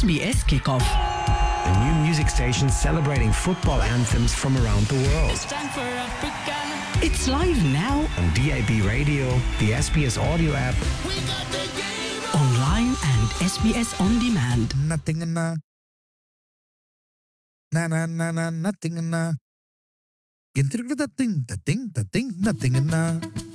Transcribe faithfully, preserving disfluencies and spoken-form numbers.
B S Kickoff. A new music station celebrating football anthems from around the world. It's time for Africa. It's live now On D A B Radio, the S B S audio app, We got the game. online and S B S On Demand. Nothing na. Na na na na nothing na. Gintrug the thing, the thing, the thing, nothing na.